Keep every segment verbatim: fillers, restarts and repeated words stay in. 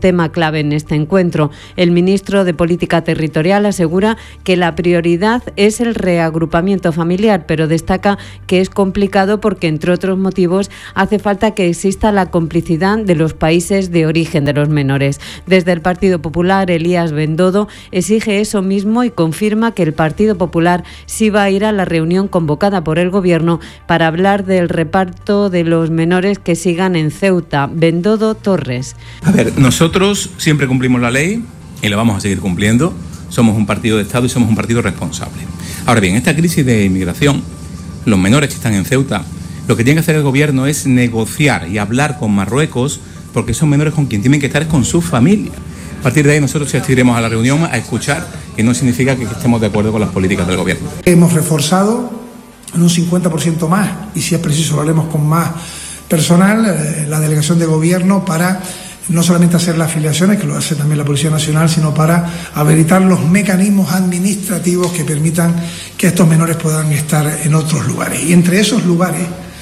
tema clave en este encuentro. El ministro de Política Territorial asegura que la prioridad es el reagrupamiento familiar, pero destaca que es complicado porque, entre otros motivos, hace falta que exista la complicidad de los países de origen de los menores. Desde el Partido Popular, Elías Bendodo exige eso mismo y confirma que el Partido Popular sí va a ir a la reunión convocada por el Gobierno para hablar del reparto de los menores que sigan en Ceuta. Bendodo Torres. A ver, nosotros siempre cumplimos la ley y la vamos a seguir cumpliendo. Somos un partido de Estado y somos un partido responsable. Ahora bien, esta crisis de inmigración, los menores que están en Ceuta, lo que tiene que hacer el Gobierno es negociar y hablar con Marruecos, porque esos menores con quien tienen que estar es con su familia. A partir de ahí nosotros asistiremos a la reunión a escuchar, y no significa que estemos de acuerdo con las políticas del Gobierno. Hemos reforzado en un cincuenta por ciento más, y si es preciso lo haremos con más personal, eh, la delegación de Gobierno para no solamente hacer las afiliaciones, que lo hace también la Policía Nacional, sino para habilitar los mecanismos administrativos que permitan que estos menores puedan estar en otros lugares. Y entre esos lugares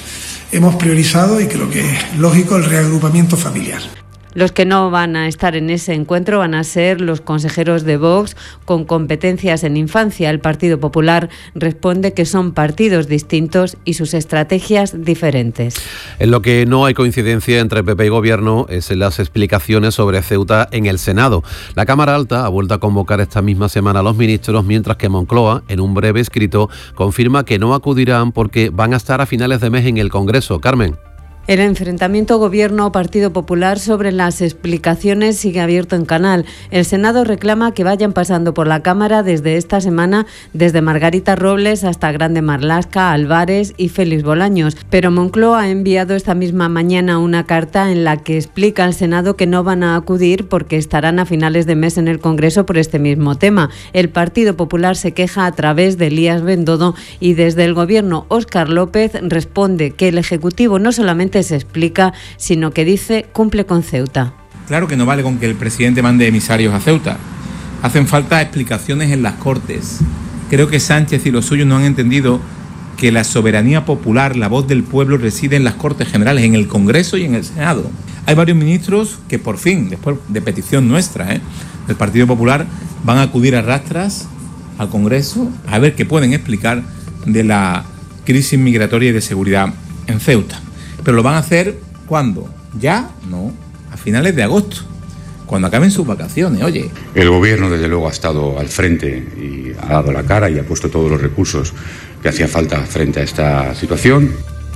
hemos priorizado, y creo que es lógico, el reagrupamiento familiar. Los que no van a estar en ese encuentro van a ser los consejeros de Vox con competencias en infancia. El Partido Popular responde que son partidos distintos y sus estrategias diferentes. En lo que no hay coincidencia entre P P y Gobierno es en las explicaciones sobre Ceuta en el Senado. La Cámara Alta ha vuelto a convocar esta misma semana a los ministros, mientras que Moncloa, en un breve escrito, confirma que no acudirán porque van a estar a finales de mes en el Congreso. Carmen. El enfrentamiento Gobierno-Partido Popular sobre las explicaciones sigue abierto en Canal. El Senado reclama que vayan pasando por la Cámara desde esta semana, desde Margarita Robles hasta Grande Marlaska, Álvarez y Félix Bolaños. Pero Moncloa ha enviado esta misma mañana una carta en la que explica al Senado que no van a acudir porque estarán a finales de mes en el Congreso por este mismo tema. El Partido Popular se queja a través de Elías Bendodo y desde el Gobierno Óscar López responde que el Ejecutivo no solamente se explica, sino que dice cumple con Ceuta. Claro que no vale con que el presidente mande emisarios a Ceuta. Hacen falta explicaciones en las Cortes. Creo que Sánchez y los suyos no han entendido que la soberanía popular, la voz del pueblo, reside en las Cortes Generales, en el Congreso y en el Senado. Hay varios ministros que por fin, después de petición nuestra, ¿eh? del Partido Popular, van a acudir a rastras al Congreso a ver qué pueden explicar de la crisis migratoria y de seguridad en Ceuta. Pero lo van a hacer, ¿cuándo? ¿Ya? No, a finales de agosto, cuando acaben sus vacaciones, oye. El Gobierno, desde luego, ha estado al frente y ha dado la cara y ha puesto todos los recursos que hacía falta frente a esta situación.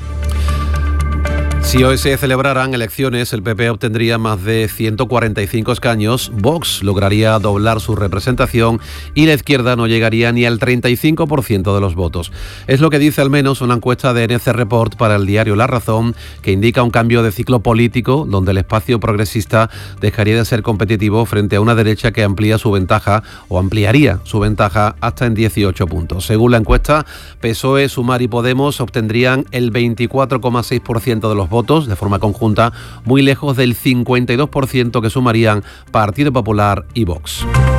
Si hoy se celebraran elecciones, el P P obtendría más de ciento cuarenta y cinco escaños, Vox lograría doblar su representación y la izquierda no llegaría ni al treinta y cinco por ciento de los votos. Es lo que dice al menos una encuesta de N C Report para el diario La Razón, que indica un cambio de ciclo político donde el espacio progresista dejaría de ser competitivo frente a una derecha que amplía su ventaja o ampliaría su ventaja hasta en dieciocho puntos. Según la encuesta, P S O E, Sumar y Podemos obtendrían el veinticuatro coma seis por ciento de los votos de forma conjunta, muy lejos del cincuenta y dos por ciento que sumarían Partido Popular y Vox.